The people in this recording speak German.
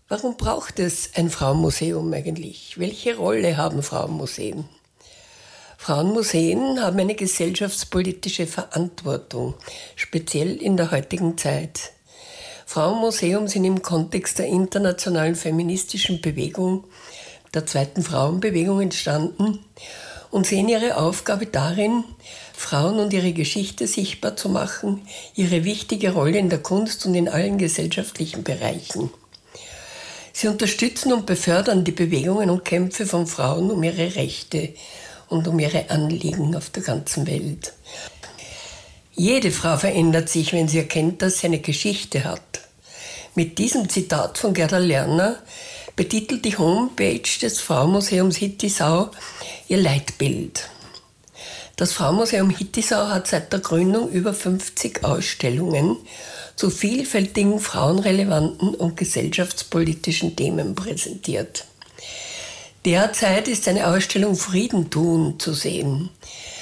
Warum braucht es ein Frauenmuseum eigentlich? Welche Rolle haben Frauenmuseen? Frauenmuseen haben eine gesellschaftspolitische Verantwortung, speziell in der heutigen Zeit. Frauenmuseum sind im Kontext der internationalen feministischen Bewegung, der zweiten Frauenbewegung entstanden und sehen ihre Aufgabe darin, Frauen und ihre Geschichte sichtbar zu machen, ihre wichtige Rolle in der Kunst und in allen gesellschaftlichen Bereichen. Sie unterstützen und befördern die Bewegungen und Kämpfe von Frauen um ihre Rechte und um ihre Anliegen auf der ganzen Welt. Jede Frau verändert sich, wenn sie erkennt, dass sie eine Geschichte hat. Mit diesem Zitat von Gerda Lerner betitelt die Homepage des Frauenmuseums Hittisau ihr Leitbild. Das Frauenmuseum Hittisau hat seit der Gründung über 50 Ausstellungen zu vielfältigen frauenrelevanten und gesellschaftspolitischen Themen präsentiert. Derzeit ist eine Ausstellung Frieden tun zu sehen.